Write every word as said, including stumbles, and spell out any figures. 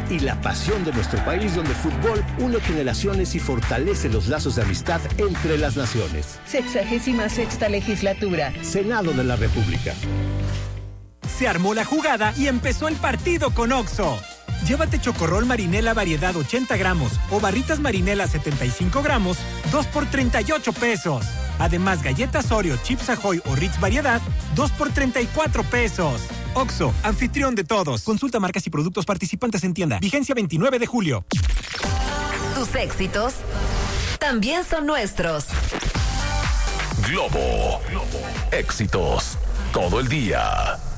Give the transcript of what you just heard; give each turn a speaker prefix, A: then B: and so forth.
A: y la pasión de nuestro país, donde el fútbol une generaciones y fortalece los lazos de amistad entre las naciones.
B: Sexagésima sexta legislatura.
A: Senado de la República.
C: Se armó la jugada y empezó el partido con Oxxo. Llévate chocorrol marinela variedad ochenta gramos o barritas marinela setenta y cinco gramos, dos por treinta y ocho pesos. Además, galletas Oreo, Chips Ahoy o Ritz variedad, dos por treinta y cuatro pesos. Oxxo, anfitrión de todos. Consulta marcas y productos participantes en tienda. Vigencia veintinueve de julio.
D: Tus éxitos también son nuestros.
E: Globo. Éxitos todo el día.